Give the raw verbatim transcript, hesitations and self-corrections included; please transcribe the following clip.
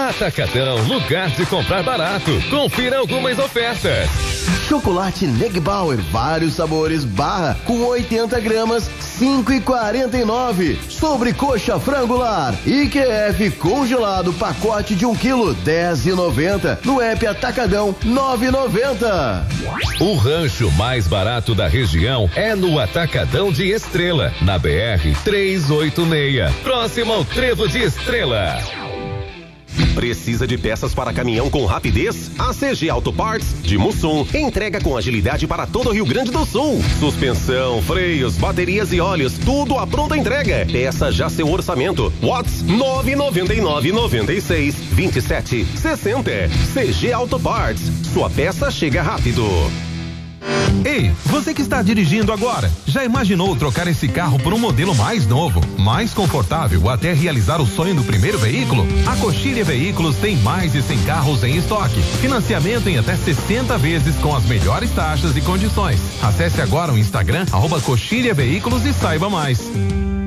Atacadão, lugar de comprar barato. Confira algumas ofertas. Chocolate Negbauer, vários sabores, barra, com oitenta gramas, cinco e quarenta e nove. Sobrecoxa frangular, I Q F congelado, pacote de um quilo, dez e noventa. No app Atacadão, nove e noventa. O rancho mais barato da região é no Atacadão de Estrela, na B R trezentos e oitenta e seis, próximo ao Trevo de Estrela. Precisa de peças para caminhão com rapidez? A C G Auto Parts de Mussum entrega com agilidade para todo o Rio Grande do Sul. Suspensão, freios, baterias e óleos, tudo à pronta entrega. Peça já seu orçamento. WhatsApp nove nove nove nove seis dois sete seis zero. C G Auto Parts. Sua peça chega rápido. Ei, você que está dirigindo agora, já imaginou trocar esse carro por um modelo mais novo, mais confortável, até realizar o sonho do primeiro veículo? A Coxilha Veículos tem mais de cem carros em estoque. Financiamento em até sessenta vezes com as melhores taxas e condições. Acesse agora o Instagram, arroba Coxilha Veículos e saiba mais.